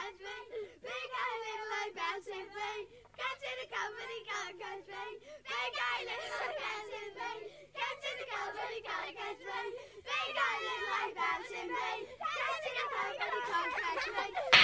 catch me. Big eye, little eye, bouncing feet. Cats in the company can't catch me. Big eye, little eye, bouncing feet. Cats in the company can't catch me. Big eye, little eye, bouncing feet. Cats in the company can't catch me.